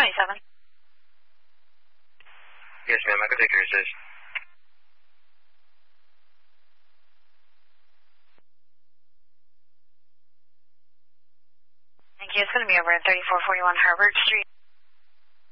27. Yes, ma'am. I can take your assist. Thank you. It's going to be over at 3441 Harvard Street.